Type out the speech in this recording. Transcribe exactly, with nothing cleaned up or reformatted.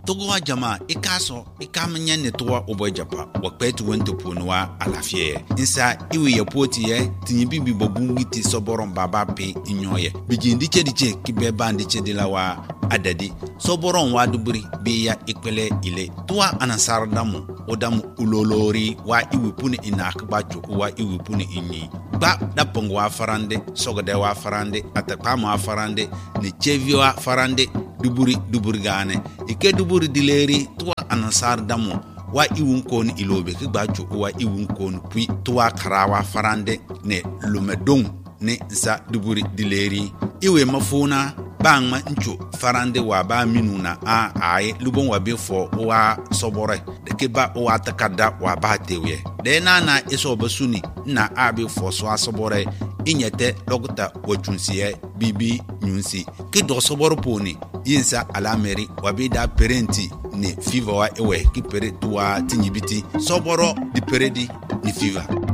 togo jama ikaso ikamnya ne towa obo japa wakpetu wento ponwa alafie insa iwe yapoti ye tinyibi bi bobungiti soboron baba pe inyoye bijindi chediche kibe bandi chedilawa adadi soboron wa duburi biya ikpele ile towa anasar damu odamu ulolori wa iwe puni inakbacho wa iwe puni inyi ba dapongo wa farande sogode wa farande atakama wa farande ne chevio wa farande duburi duburi gane ike duburi dileri tuwa anasar damu wa iwun kon ilobe ki gbacho wa iwun kon pui tuwa karawa farande ne lumedong ne za duburi dileri iwe mafuna bangma ncho farande wa ba minuna a ai lubon wa befo wa sobore de ke ba wa takada wa ba tewe de na na iso basuni na abi fo so asobore inyete logota wachunsiye bibi nyunsi ki do soboro poni yinsa alameri wabida parenti ne fever wa ewe ki pere tuwa tinyibiti soboro di peredi ni fever